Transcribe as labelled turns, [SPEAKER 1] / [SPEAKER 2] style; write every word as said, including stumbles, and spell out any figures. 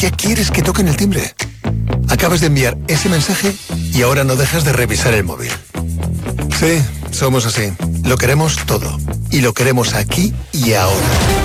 [SPEAKER 1] ya quieres que toquen el timbre. Acabas de enviar ese mensaje y ahora no dejas de revisar el móvil. Sí, somos así. Lo queremos todo. Y lo queremos aquí y ahora.